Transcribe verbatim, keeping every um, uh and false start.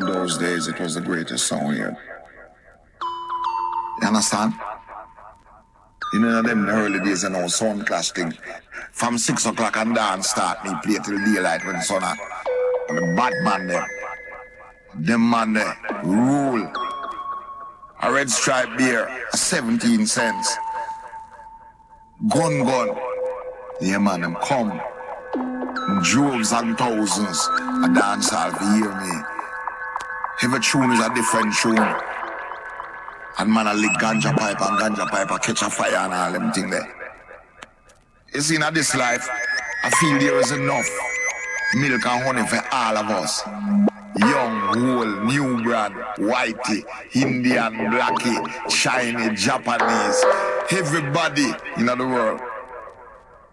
those days, it was the greatest song here. You understand? You know them the early days, you know, sound clash thing. From six o'clock and dance start, me play till daylight when the sun out. And the bad man there, them man there, rule. A red stripe beer, seventeen cents. Gun gun. Yeah man, them come. Droves and thousands. A dance hall to hear me. Every tune is a different tune. And man a lick ganja pipe and ganja pipe a catch a fire and all them thing there. You see, in this life, I feel there is enough milk and honey for all of us. Young, old, new brand, whitey, Indian, blacky, Chinese, Japanese, everybody in the world.